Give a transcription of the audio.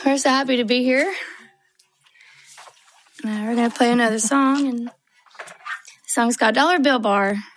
We're so happy to be here. We're going to play another song, and the song's called Dollar Bill Bar.